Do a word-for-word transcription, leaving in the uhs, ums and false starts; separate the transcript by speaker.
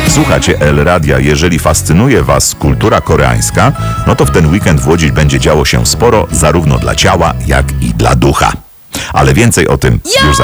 Speaker 1: Słuchacie El Radia. Jeżeli fascynuje Was kultura koreańska, no to w ten weekend w Łodzi będzie działo się sporo, zarówno dla ciała, jak i dla ducha. Ale więcej o tym już za